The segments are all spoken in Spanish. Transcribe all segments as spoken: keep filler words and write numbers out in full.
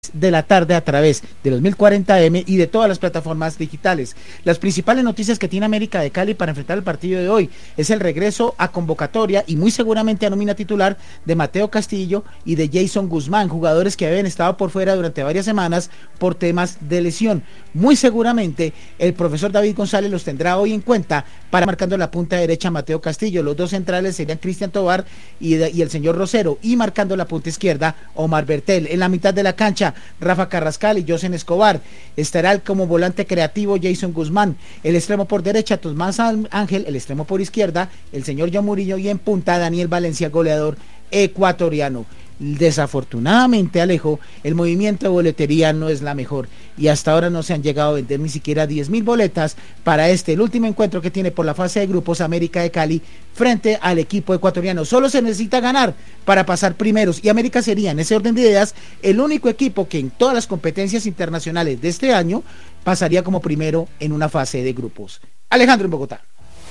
de la tarde a través de los mil cuarenta eme y de todas las plataformas digitales. Las principales noticias que tiene América de Cali para enfrentar el partido de hoy es el regreso a convocatoria y muy seguramente a nómina titular de Mateo Castillo y de Jason Guzmán, jugadores que habían estado por fuera durante varias semanas por temas de lesión. Muy seguramente el profesor David González los tendrá hoy en cuenta para marcando la punta derecha Mateo Castillo. Los dos centrales serían Cristian Tobar y, de, y el señor Rosero, y marcando la punta izquierda Omar Bertel. En la mitad de la cancha Rafa Carrascal y Josen Escobar. Estará como volante creativo Jason Guzmán, el extremo por derecha Tomás Ángel, el extremo por izquierda el señor John Murillo, y en punta Daniel Valencia, goleador ecuatoriano. Desafortunadamente, Alejo, el movimiento de boletería no es la mejor y hasta ahora no se han llegado a vender ni siquiera diez mil boletas para este, el último encuentro que tiene por la fase de grupos América de Cali frente al equipo ecuatoriano. Solo se necesita ganar para pasar primeros y América sería, en ese orden de ideas, el único equipo que en todas las competencias internacionales de este año pasaría como primero en una fase de grupos. Alejandro en Bogotá.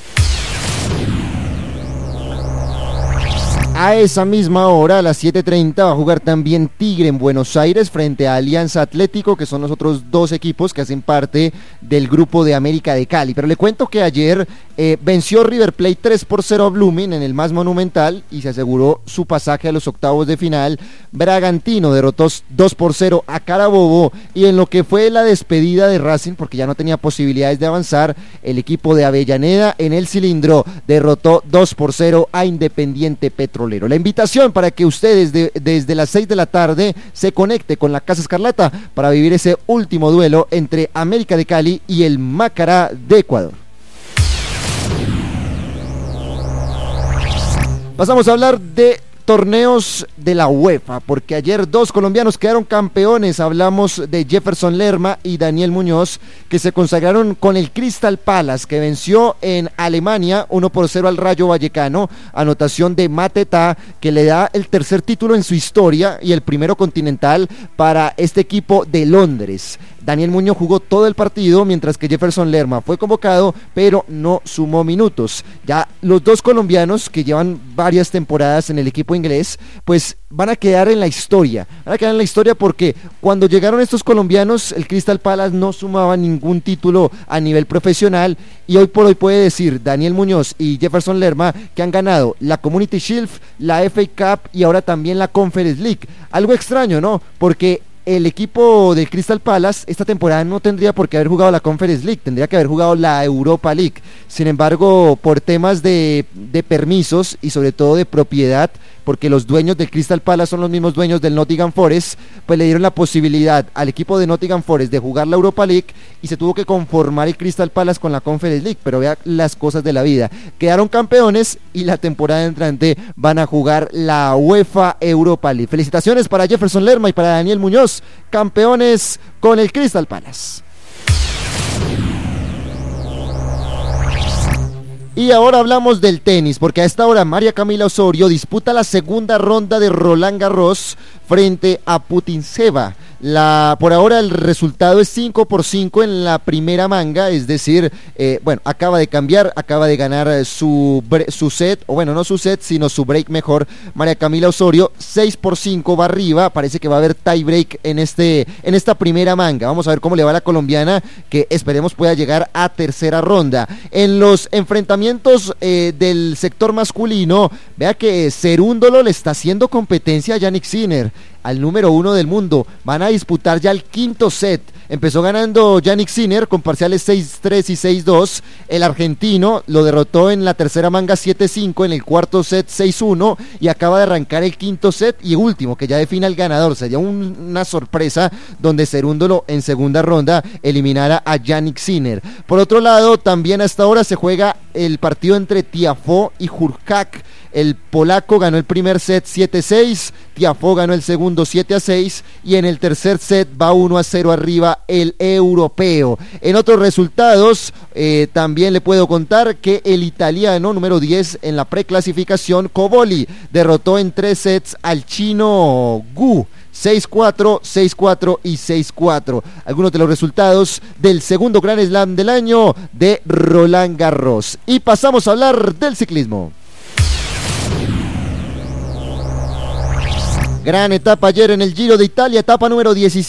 A esa misma hora, a las siete treinta, va a jugar también Tigre en Buenos Aires frente a Alianza Atlético, que son los otros dos equipos que hacen parte del grupo de América de Cali. Pero le cuento que ayer eh, venció River Plate tres por cero a Blooming en el más monumental y se aseguró su pasaje a los octavos de final. Bragantino derrotó dos por cero a Carabobo, y en lo que fue la despedida de Racing, porque ya no tenía posibilidades de avanzar, el equipo de Avellaneda en el cilindro derrotó dos por cero a Independiente Petrolero. La invitación para que ustedes de, desde las seis de la tarde se conecte con la Casa Escarlata para vivir ese último duelo entre América de Cali y el Macará de Ecuador. Pasamos a hablar de torneos de la UEFA, porque ayer dos colombianos quedaron campeones. Hablamos de Jefferson Lerma y Daniel Muñoz, que se consagraron con el Crystal Palace, que venció en Alemania uno por cero al Rayo Vallecano, anotación de Mateta, que le da el tercer título en su historia y el primero continental para este equipo de Londres. Daniel Muñoz jugó todo el partido, mientras que Jefferson Lerma fue convocado, pero no sumó minutos. Ya los dos colombianos, que llevan varias temporadas en el equipo inglés, pues van a quedar en la historia, van a quedar en la historia porque cuando llegaron estos colombianos, el Crystal Palace no sumaba ningún título a nivel profesional, y hoy por hoy puede decir Daniel Muñoz y Jefferson Lerma que han ganado la Community Shield, la F A Cup y ahora también la Conference League. Algo extraño, ¿no? Porque el equipo del Crystal Palace esta temporada no tendría por qué haber jugado la Conference League, tendría que haber jugado la Europa League. Sin embargo, por temas de, de permisos y sobre todo de propiedad, porque los dueños del Crystal Palace son los mismos dueños del Nottingham Forest, pues le dieron la posibilidad al equipo de Nottingham Forest de jugar la Europa League y se tuvo que conformar el Crystal Palace con la Conference League. Pero vea las cosas de la vida, quedaron campeones y la temporada entrante van a jugar la UEFA Europa League. Felicitaciones para Jefferson Lerma y para Daniel Muñoz, campeones con el Crystal Palace. Y ahora hablamos del tenis, porque a esta hora María Camila Osorio disputa la segunda ronda de Roland Garros frente a Putintseva. La, por ahora el resultado es cinco por cinco en la primera manga, es decir, eh, bueno, acaba de cambiar, acaba de ganar su, su set, o bueno, no su set, sino su break mejor, María Camila Osorio, seis por cinco va arriba, parece que va a haber tie break en, este, en esta primera manga. Vamos a ver cómo le va a la colombiana, que esperemos pueda llegar a tercera ronda. En los enfrentamientos eh, del sector masculino, vea que Cerúndolo le está haciendo competencia a Jannik Sinner, al número uno del mundo. Van a disputar ya el quinto set. Empezó ganando Jannik Sinner con parciales seis tres y seis dos. El argentino lo derrotó en la tercera manga siete cinco, en el cuarto set seis uno, y acaba de arrancar el quinto set y último, que ya define al ganador. Sería un, una sorpresa donde Cerúndolo en segunda ronda eliminara a Jannik Sinner. Por otro lado, también hasta ahora se juega el partido entre Tiafoe y Hurkacz. El polaco ganó el primer set siete seis, Tiafoe ganó el segundo siete a seis, y en el tercer set va uno a cero arriba el europeo. En otros resultados, eh, también le puedo contar que el italiano número diez en la preclasificación, Coboli, derrotó en tres sets al chino Gu, seis cuatro, seis cuatro y seis cuatro. Algunos de los resultados del segundo Grand Slam del año de Roland Garros. Y pasamos a hablar del ciclismo. Gran etapa ayer en el Giro de Italia, etapa número diecisiete.